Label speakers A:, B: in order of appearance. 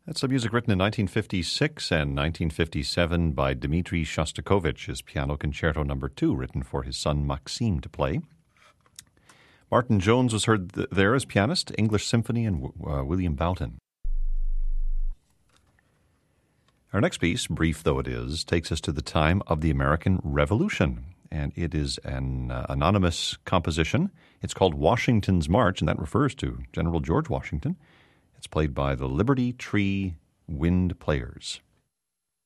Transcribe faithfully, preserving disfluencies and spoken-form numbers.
A: That's some music written in nineteen fifty-six and nineteen fifty-seven by Dmitri Shostakovich, his Piano Concerto Number Two, written for his son Maxim to play. Martin Jones was heard th- there as pianist, English Symphony, and uh, William Boughton. Our next piece, brief though it is, takes us to the time of the American Revolution, and it is an uh, anonymous composition. It's called Washington's March, and that refers to General George Washington. It's played by the Liberty Tree Wind Players.